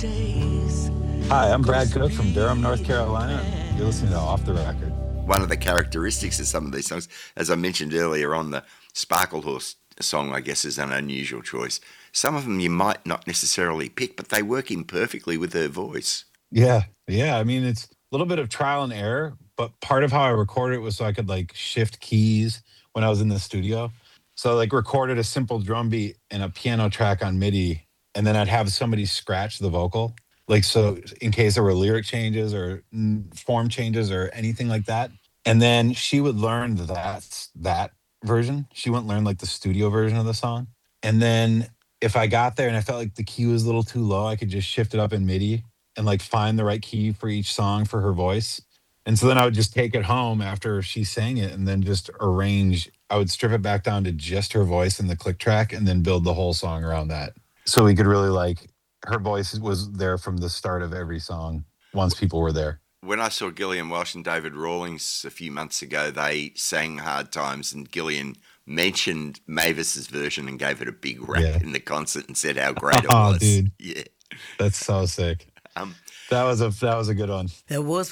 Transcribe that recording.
Hi, I'm Brad Cook from Durham, North Carolina. And you're listening to Off the Record. One of the characteristics of some of these songs, as I mentioned earlier on, the Sparkle Horse song, I guess, is an unusual choice. Some of them you might not necessarily pick, but they work in perfectly with her voice. Yeah. I mean, it's a little bit of trial and error, but part of how I recorded it was so I could like shift keys when I was in the studio. So I, like, recorded a simple drum beat and a piano track on MIDI, and then I'd have somebody scratch the vocal. Like, so in case there were lyric changes or form changes or anything like that. And then she would learn that version. She wouldn't learn like the studio version of the song. And then if I got there and I felt like the key was a little too low, I could just shift it up in MIDI and like find the right key for each song for her voice. And so then I would just take it home after she sang it and then just arrange. I would strip it back down to just her voice and the click track and then build the whole song around that. So we could really like, her voice was there from the start of every song once people were there. When I saw Gillian Welsh and David Rawlings a few months ago, they sang Hard Times, and Gillian mentioned Mavis's version and gave it a big rap in the concert and said how great it was. Dude. Yeah. That's so sick. That was a good one. There was